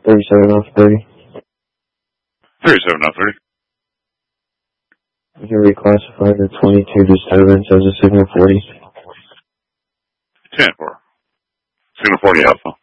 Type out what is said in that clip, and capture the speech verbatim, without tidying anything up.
thirty-seven off thirty. thirty-seven off thirty. You can reclassify the twenty-two disturbance as a signal forty. ten four. Signal forty Alpha.